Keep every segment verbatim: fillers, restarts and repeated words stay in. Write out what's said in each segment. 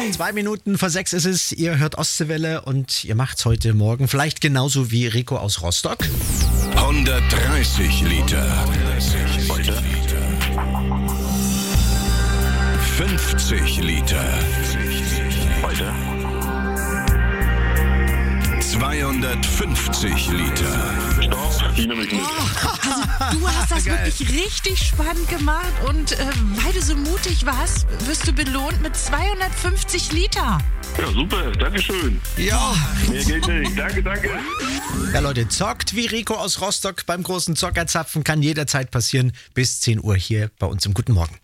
Zwei Minuten vor sechs ist es, ihr hört Ostseewelle und ihr macht's heute Morgen vielleicht genauso wie Rico aus Rostock. hundertdreißig Liter. Heute fünfzig Liter. Heute zweihundertfünfzig Liter. Stopp, ich nehme mich mit. Also, du hast das Geil. wirklich richtig spannend gemacht und äh, weil du so mutig warst, wirst du belohnt mit zweihundertfünfzig Liter. Ja, super, dankeschön. Ja. Mehr geht nicht. Danke, danke. Ja, Leute, zockt wie Rico aus Rostock beim großen Zockerzapfen. Kann jederzeit passieren. Bis zehn Uhr hier bei uns im Guten Morgen.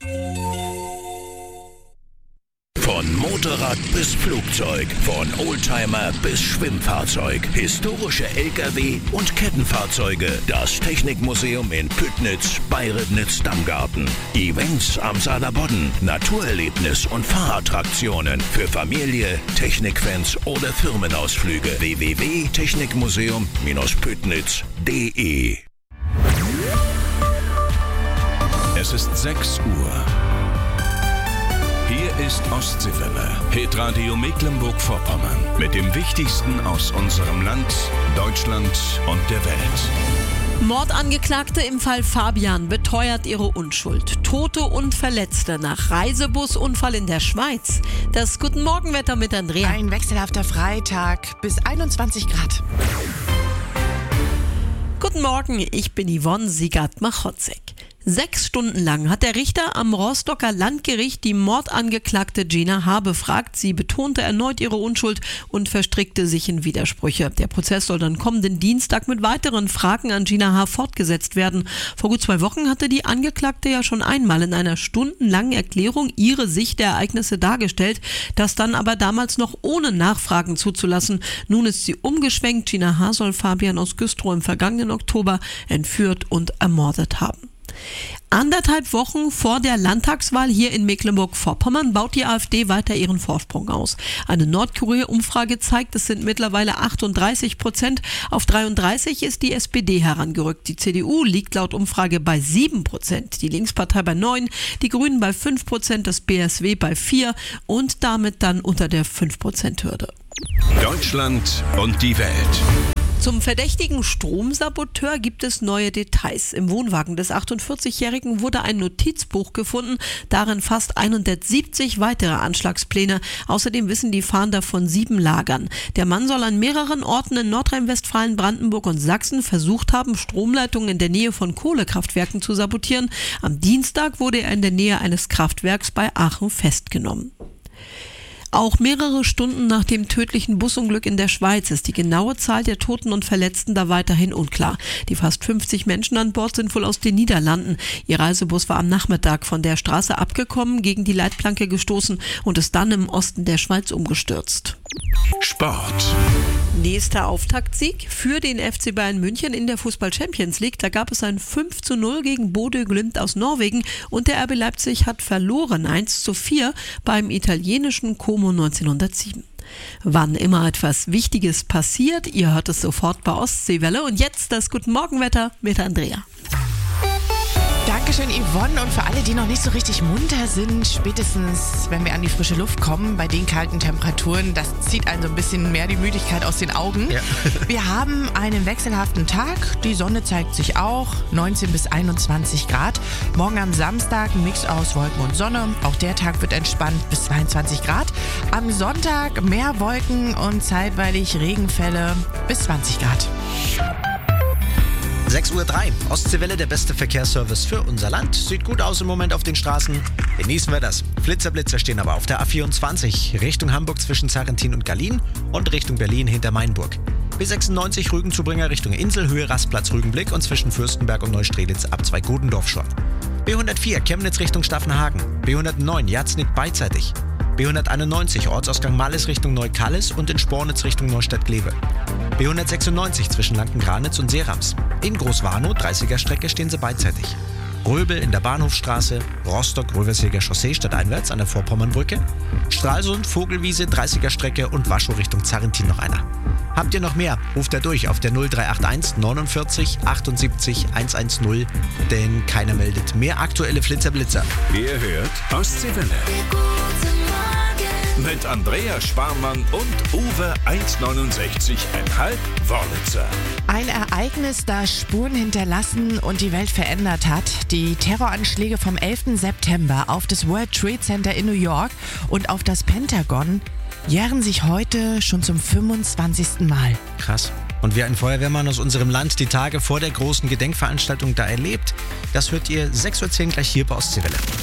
Von Motorrad bis Flugzeug, von Oldtimer bis Schwimmfahrzeug, historische L K W und Kettenfahrzeuge. Das Technikmuseum in Püttnitz bei Ribnitz-Damgarten. Events am Saarlandbodden, Naturerlebnis und Fahrattraktionen für Familie, Technikfans oder Firmenausflüge. w w w punkt technikmuseum Bindestrich püttnitz punkt d e Es ist sechs Uhr. Hier ist Ostseewelle, Hitradio Mecklenburg-Vorpommern. Mit dem Wichtigsten aus unserem Land, Deutschland und der Welt. Mordangeklagte im Fall Fabian beteuert ihre Unschuld. Tote und Verletzte nach Reisebusunfall in der Schweiz. Das Guten Morgenwetter mit Andrea. Ein wechselhafter Freitag bis einundzwanzig Grad. Guten Morgen, ich bin Yvonne Siegert-Machotzek. Sechs Stunden lang hat der Richter am Rostocker Landgericht die Mordangeklagte Gina H. befragt. Sie betonte erneut ihre Unschuld und verstrickte sich in Widersprüche. Der Prozess soll dann kommenden Dienstag mit weiteren Fragen an Gina H. fortgesetzt werden. Vor gut zwei Wochen hatte die Angeklagte ja schon einmal in einer stundenlangen Erklärung ihre Sicht der Ereignisse dargestellt, das dann aber damals noch ohne Nachfragen zuzulassen. Nun ist sie umgeschwenkt. Gina H. soll Fabian aus Güstrow im vergangenen Oktober entführt und ermordet haben. Anderthalb Wochen vor der Landtagswahl hier in Mecklenburg-Vorpommern baut die AfD weiter ihren Vorsprung aus. Eine Nordkurier-Umfrage zeigt, es sind mittlerweile achtunddreißig Prozent. Auf dreiunddreißig ist die S P D herangerückt. Die C D U liegt laut Umfrage bei sieben Prozent, die Linkspartei bei neun, die Grünen bei fünf Prozent, das B S W bei vier und damit dann unter der fünf Prozent Hürde. Deutschland und die Welt. Zum verdächtigen Stromsaboteur gibt es neue Details. Im Wohnwagen des achtundvierzigjährigen wurde ein Notizbuch gefunden, darin fast hundertsiebzig weitere Anschlagspläne. Außerdem wissen die Fahnder von sieben Lagern. Der Mann soll an mehreren Orten in Nordrhein-Westfalen, Brandenburg und Sachsen versucht haben, Stromleitungen in der Nähe von Kohlekraftwerken zu sabotieren. Am Dienstag wurde er in der Nähe eines Kraftwerks bei Aachen festgenommen. Auch mehrere Stunden nach dem tödlichen Busunglück in der Schweiz ist die genaue Zahl der Toten und Verletzten da weiterhin unklar. Die fast fünfzig Menschen an Bord sind wohl aus den Niederlanden. Ihr Reisebus war am Nachmittag von der Straße abgekommen, gegen die Leitplanke gestoßen und ist dann im Osten der Schweiz umgestürzt. Sport. Nächster Auftaktsieg für den F C Bayern München in der Fußball-Champions League. Da gab es ein fünf zu null gegen Bodø Glimt aus Norwegen und der R B Leipzig hat verloren eins zu vier beim italienischen Como neunzehnhundertsieben. Wann immer etwas Wichtiges passiert, ihr hört es sofort bei Ostseewelle. Und jetzt das Guten Morgenwetter mit Andrea. Dankeschön, Yvonne. Und für alle, die noch nicht so richtig munter sind, spätestens, wenn wir an die frische Luft kommen, bei den kalten Temperaturen, das zieht einen so ein bisschen mehr die Müdigkeit aus den Augen. Ja. Wir haben einen wechselhaften Tag. Die Sonne zeigt sich auch. neunzehn bis einundzwanzig Grad. Morgen am Samstag ein Mix aus Wolken und Sonne. Auch der Tag wird entspannt bis zweiundzwanzig Grad. Am Sonntag mehr Wolken und zeitweilig Regenfälle bis zwanzig Grad. sechs Uhr drei. Ostseewelle, der beste Verkehrsservice für unser Land. Sieht gut aus im Moment auf den Straßen. Genießen wir das. Flitzer-Blitzer stehen aber auf der A vierundzwanzig Richtung Hamburg zwischen Sarrentin und Gallien und Richtung Berlin hinter Mainburg. B sechsundneunzig Rügenzubringer Richtung Inselhöhe, Rastplatz Rügenblick und zwischen Fürstenberg und Neustrelitz ab zwei Godendorf schon. B hundertvier Chemnitz Richtung Staffenhagen. B hundertneun Jatznick beidseitig. B hunderteinundneunzig Ortsausgang Malles Richtung Neukallis und in Spornitz Richtung Neustadt-Glewe. B hundertsechsundneunzig zwischen Lanken-Granitz und Seerams. In Großwarnow, dreißiger Strecke, stehen sie beidseitig. Röbel in der Bahnhofstraße, Rostock-Rövershilger Chaussee stadteinwärts an der Vorpommernbrücke, Stralsund, Vogelwiese, dreißiger Strecke und Waschow Richtung Zarrentin noch einer. Habt ihr noch mehr? Ruft er durch auf der null drei acht eins neunundvierzig achtundsiebzig hundertzehn, denn keiner meldet mehr aktuelle Flitzer-Blitzer. Ihr hört Ostseewelle. mit Andrea Sparmann und Uwe eins neunundsechzig Komma fünf Wörlitzer. Ein Ereignis, das Spuren hinterlassen und die Welt verändert hat. Die Terroranschläge vom elften September auf das World Trade Center in New York und auf das Pentagon jähren sich heute schon zum fünfundzwanzigsten Mal. Krass. Und wie ein Feuerwehrmann aus unserem Land die Tage vor der großen Gedenkveranstaltung da erlebt, das hört ihr sechs Uhr zehn gleich hier bei Ostseewelle.